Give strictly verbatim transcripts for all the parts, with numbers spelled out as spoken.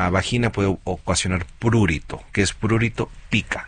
vagina puede ocasionar prurito, que es prurito pica.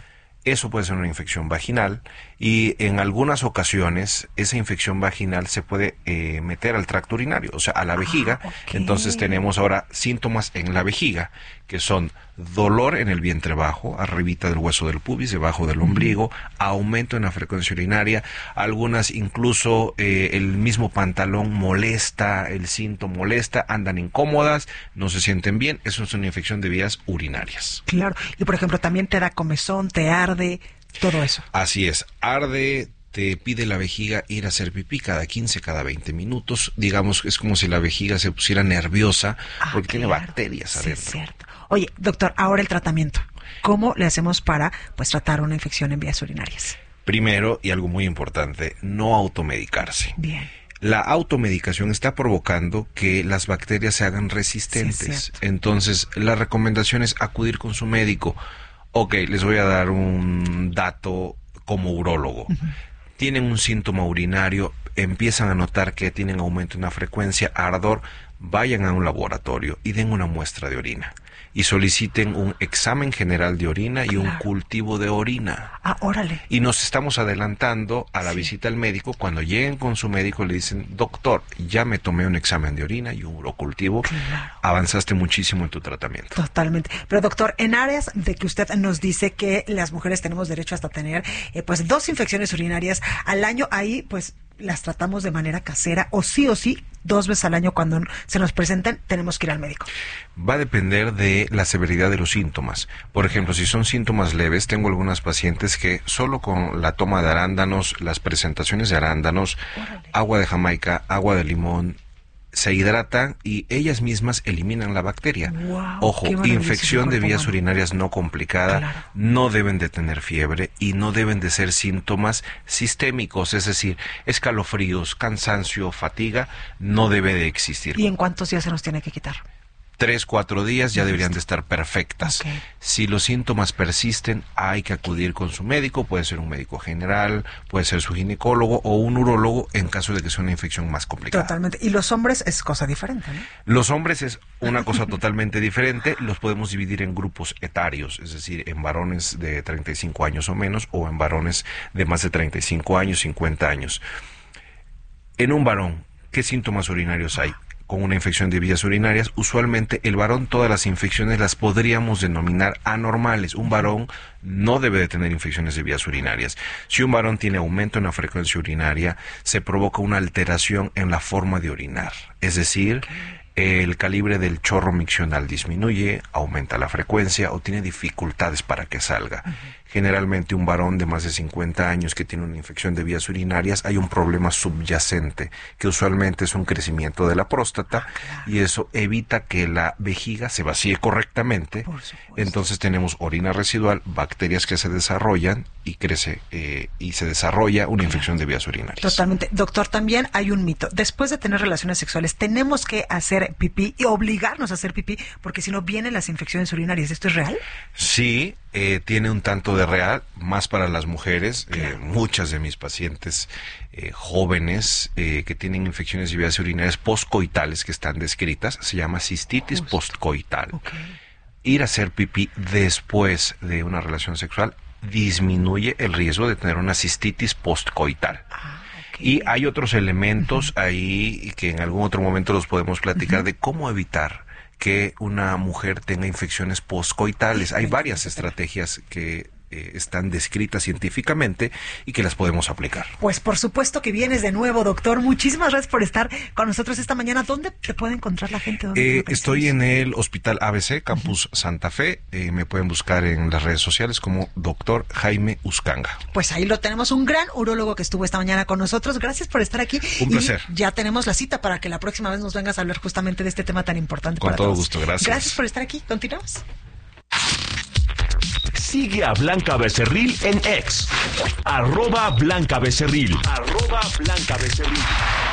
Eso puede ser una infección vaginal y en algunas ocasiones esa infección vaginal se puede eh, meter al tracto urinario, o sea, a la vejiga. Ah, okay. Entonces tenemos ahora síntomas en la vejiga, que son dolor en el vientre bajo, arribita del hueso del pubis, debajo del ombligo, aumento en la frecuencia urinaria, algunas incluso eh, el mismo pantalón molesta, el cinto molesta, andan incómodas, no se sienten bien. Eso es una infección de vías urinarias. Claro, y por ejemplo también te da comezón, te arde, todo eso. Así es, arde, te pide la vejiga ir a hacer pipí cada quince, cada veinte minutos. Digamos, es como si la vejiga se pusiera nerviosa ah, porque claro. tiene bacterias sí, adentro. Es cierto. Oye, doctor, ahora el tratamiento. ¿Cómo le hacemos para pues tratar una infección en vías urinarias? Primero, y algo muy importante, no automedicarse. Bien. La automedicación está provocando que las bacterias se hagan resistentes. Sí, entonces, la recomendación es acudir con su médico. Ok, les voy a dar un dato como urólogo. Uh-huh. Tienen un síntoma urinario, empiezan a notar que tienen aumento en la frecuencia, ardor, vayan a un laboratorio y den una muestra de orina. Y soliciten un examen general de orina y claro. un cultivo de orina. Ah, órale. Y nos estamos adelantando a la sí. visita al médico. Cuando lleguen con su médico le dicen, doctor, ya me tomé un examen de orina y un urocultivo. Claro. Avanzaste muchísimo en tu tratamiento. Totalmente. Pero doctor, en áreas de que usted nos dice que las mujeres tenemos derecho hasta tener eh, pues dos infecciones urinarias al año, ahí pues las tratamos de manera casera o sí o sí dos veces al año cuando se nos presenten tenemos que ir al médico. Va a depender de la severidad de los síntomas. Por ejemplo, si son síntomas leves, tengo algunas pacientes que solo con la toma de arándanos, las presentaciones de arándanos, Órale. agua de Jamaica, agua de limón, se hidratan y ellas mismas eliminan la bacteria. Wow, Ojo, infección de vías urinarias no complicada, claro. no deben de tener fiebre y no deben de ser síntomas sistémicos, es decir, escalofríos, cansancio, fatiga, no debe de existir. ¿Y en cuántos días se nos tiene que quitar? Tres, cuatro días ya deberían de estar perfectas. Okay. Si los síntomas persisten, hay que acudir con su médico, puede ser un médico general, puede ser su ginecólogo o un urólogo en caso de que sea una infección más complicada. Totalmente. Y los hombres es cosa diferente, ¿no? Los hombres es una cosa totalmente diferente. Los podemos dividir en grupos etarios, es decir, en varones de treinta y cinco años o menos o en varones de más de treinta y cinco años, cincuenta años. En un varón, ¿qué síntomas urinarios hay? Con una infección de vías urinarias, usualmente el varón todas las infecciones las podríamos denominar anormales. Un varón no debe de tener infecciones de vías urinarias. Si un varón tiene aumento en la frecuencia urinaria, se provoca una alteración en la forma de orinar. Es decir, el calibre del chorro miccional disminuye, aumenta la frecuencia o tiene dificultades para que salga. Uh-huh. Generalmente un varón de más de cincuenta años que tiene una infección de vías urinarias, hay un problema subyacente, que usualmente es un crecimiento de la próstata, ah, claro. y eso evita que la vejiga se vacíe correctamente. Entonces tenemos orina residual, bacterias que se desarrollan y crece eh, y se desarrolla una claro. infección de vías urinarias. Totalmente. Doctor, también hay un mito. Después de tener relaciones sexuales, tenemos que hacer pipí y obligarnos a hacer pipí, porque si no vienen las infecciones urinarias. ¿Esto es real? Sí, eh, tiene un tanto de real, más para las mujeres. Claro. Eh, muchas de mis pacientes eh, jóvenes eh, que tienen infecciones de vías urinarias postcoitales que están descritas, se llama cistitis Justo. postcoital. Okay. Ir a hacer pipí después de una relación sexual disminuye el riesgo de tener una cistitis postcoital. Ah. Y hay otros elementos uh-huh. ahí que en algún otro momento los podemos platicar uh-huh. de cómo evitar que una mujer tenga infecciones postcoitales. Hay varias estrategias que eh, están descritas científicamente y que las podemos aplicar. Pues por supuesto que vienes de nuevo, doctor. Muchísimas gracias por estar con nosotros esta mañana. ¿Dónde te puede encontrar la gente? Eh, estoy en el Hospital A B C, Campus uh-huh. Santa Fe. Eh, me pueden buscar en las redes sociales como doctor Jaime Uscanga. Pues ahí lo tenemos, un gran urólogo que estuvo esta mañana con nosotros. Gracias por estar aquí. Un placer. Y ya tenemos la cita para que la próxima vez nos vengas a hablar justamente de este tema tan importante. Con para todo todos. gusto, gracias. Gracias por estar aquí. Continuamos. Sigue a Blanca Becerril en X. Arroba Blanca Becerril. Arroba Blanca Becerril.